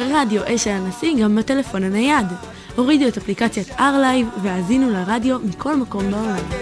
רדיו אשל הנשיא גם בטלפון הנייד. הורידו את אפליקציית R-Live והאזינו לרדיו מכל מקום בעולם.